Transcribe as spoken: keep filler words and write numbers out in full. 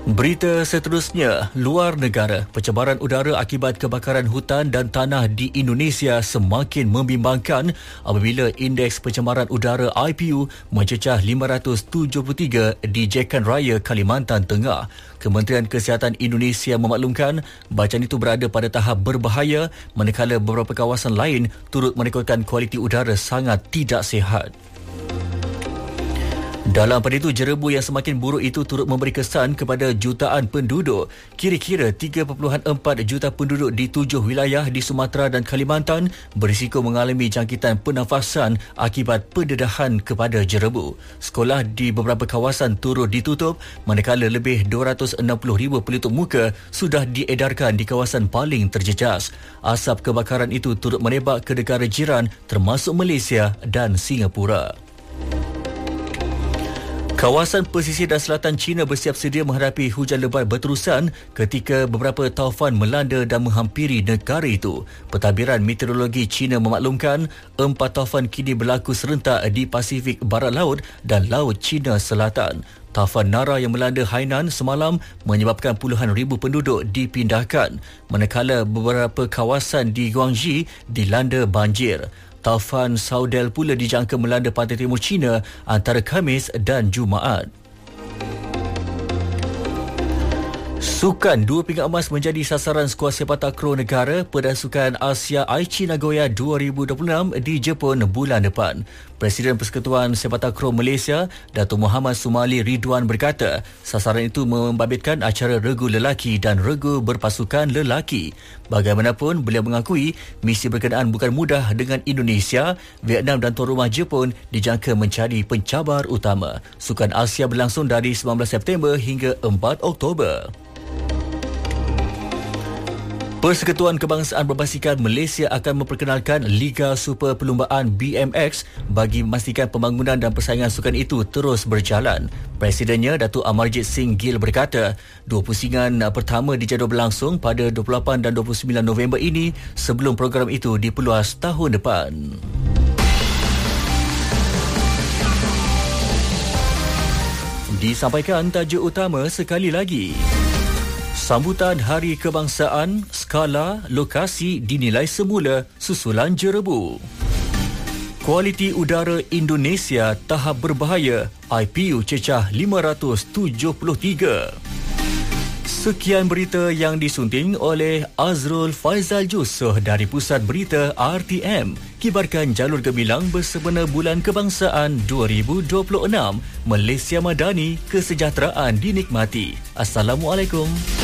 Berita seterusnya, luar negara, pencemaran udara akibat kebakaran hutan dan tanah di Indonesia semakin membimbangkan apabila indeks pencemaran udara I P U mencecah lima ratus tujuh puluh tiga di Jekan Raya, Kalimantan Tengah. Kementerian Kesihatan Indonesia memaklumkan bacaan itu berada pada tahap berbahaya manakala beberapa kawasan lain turut merekodkan kualiti udara sangat tidak sihat. Dalam pada itu, jerebu yang semakin buruk itu turut memberi kesan kepada jutaan penduduk. Kira-kira tiga perpuluhan empat juta penduduk di tujuh wilayah di Sumatera dan Kalimantan berisiko mengalami jangkitan pernafasan akibat pendedahan kepada jerebu. Sekolah di beberapa kawasan turut ditutup, manakala lebih dua ratus enam puluh ribu pelitup muka sudah diedarkan di kawasan paling terjejas. Asap kebakaran itu turut merebak ke negara jiran termasuk Malaysia dan Singapura. Kawasan pesisir dan selatan China bersiap sedia menghadapi hujan lebat berterusan ketika beberapa taufan melanda dan menghampiri negara itu. Pentadbiran meteorologi China memaklumkan empat taufan kini berlaku serentak di Pasifik Barat Laut dan Laut China Selatan. Taufan Nara yang melanda Hainan semalam menyebabkan puluhan ribu penduduk dipindahkan, manakala beberapa kawasan di Guangxi dilanda banjir. Taufan Saudel pula dijangka melanda pantai timur China antara Khamis dan Jumaat. Sukan dua pingat emas menjadi sasaran skuad sepak takraw negara pada Sukan Asia Aichi Nagoya dua ribu dua puluh enam di Jepun bulan depan. Presiden Persekutuan Sepak Takraw Malaysia, Datuk Muhammad Sumali Ridwan berkata, sasaran itu membabitkan acara regu lelaki dan regu berpasukan lelaki. Bagaimanapun, beliau mengakui misi berkenaan bukan mudah dengan Indonesia, Vietnam dan tuan rumah Jepun dijangka menjadi pencabar utama. Sukan Asia berlangsung dari sembilan belas September hingga empat Oktober. Persekutuan Kebangsaan Berbasikan Malaysia akan memperkenalkan Liga Super Perlumbaan B M X bagi memastikan pembangunan dan persaingan sukan itu terus berjalan. Presidennya, Datuk Amarjit Singh Gill berkata, dua pusingan pertama dijadual berlangsung pada dua puluh lapan dan dua puluh sembilan November ini sebelum program itu diperluas tahun depan. Disampaikan tajuk utama sekali lagi. Sambutan Hari Kebangsaan, skala, lokasi dinilai semula susulan jerebu. Kualiti udara Indonesia tahap berbahaya, I P U cecah lima ratus tujuh puluh tiga. Sekian berita yang disunting oleh Azrul Faizal Jusoh dari Pusat Berita R T M. Kibarkan jalur gemilang bersempena Bulan Kebangsaan dua ribu dua puluh enam. Malaysia Madani, kesejahteraan dinikmati. Assalamualaikum.